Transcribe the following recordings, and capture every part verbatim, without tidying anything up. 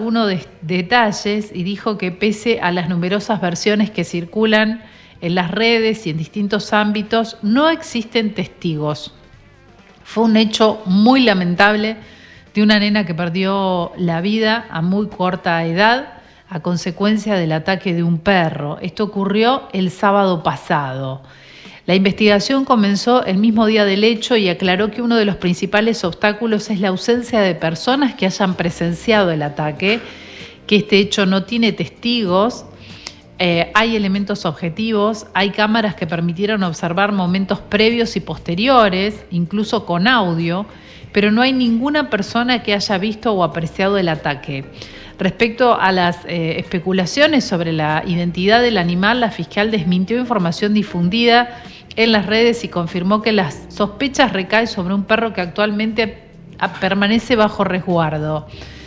algunos de detalles y dijo que pese a las numerosas versiones que circulan en las redes y en distintos ámbitos, no existen testigos. Fue un hecho muy lamentable de una nena que perdió la vida a muy corta edad a consecuencia del ataque de un perro. Esto ocurrió el sábado pasado. La investigación comenzó el mismo día del hecho y aclaró que uno de los principales obstáculos es la ausencia de personas que hayan presenciado el ataque, que este hecho no tiene testigos. Eh, hay elementos objetivos, hay cámaras que permitieron observar momentos previos y posteriores, incluso con audio, pero no hay ninguna persona que haya visto o apreciado el ataque. Respecto a las eh, especulaciones sobre la identidad del animal, la fiscal desmintió información difundida en las redes y confirmó que las sospechas recaen sobre un perro que actualmente permanece bajo resguardo.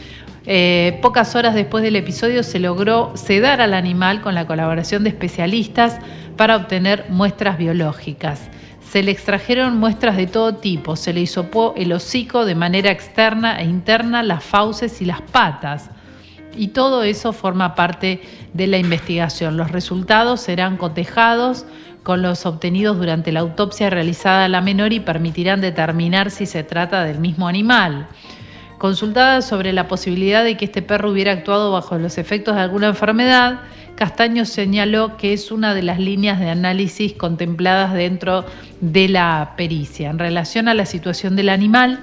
Eh, pocas horas después del episodio se logró sedar al animal con la colaboración de especialistas para obtener muestras biológicas. Se le extrajeron muestras de todo tipo, se le hisopó el hocico de manera externa e interna, las fauces y las patas. Y todo eso forma parte de la investigación. Los resultados serán cotejados con los obtenidos durante la autopsia realizada a la menor y permitirán determinar si se trata del mismo animal. Consultada sobre la posibilidad de que este perro hubiera actuado bajo los efectos de alguna enfermedad, Castaño señaló que es una de las líneas de análisis contempladas dentro de la pericia. En relación a la situación del animal,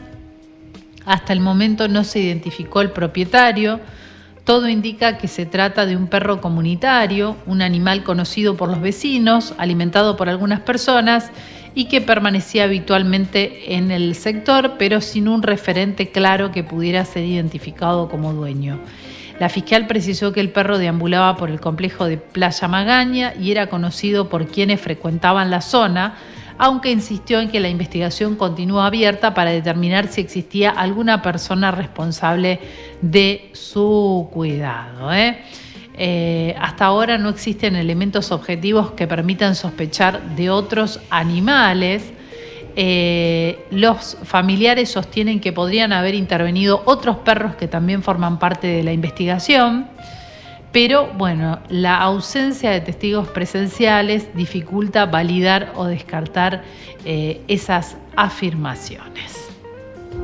hasta el momento no se identificó el propietario. Todo indica que se trata de un perro comunitario, un animal conocido por los vecinos, alimentado por algunas personas y que permanecía habitualmente en el sector, pero sin un referente claro que pudiera ser identificado como dueño. La fiscal precisó que el perro deambulaba por el complejo de Playa Magaña y era conocido por quienes frecuentaban la zona, aunque insistió en que la investigación continúa abierta para determinar si existía alguna persona responsable de su cuidado, ¿eh? Eh, hasta ahora no existen elementos objetivos que permitan sospechar de otros animales. Eh, los familiares sostienen que podrían haber intervenido otros perros que también forman parte de la investigación, pero bueno, la ausencia de testigos presenciales dificulta validar o descartar eh, esas afirmaciones.